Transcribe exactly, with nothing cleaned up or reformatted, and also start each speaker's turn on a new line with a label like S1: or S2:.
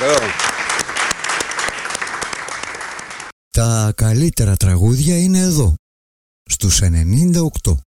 S1: Ωραίο.
S2: Τα καλύτερα τραγούδια είναι εδώ, στους ενενήντα οκτώ.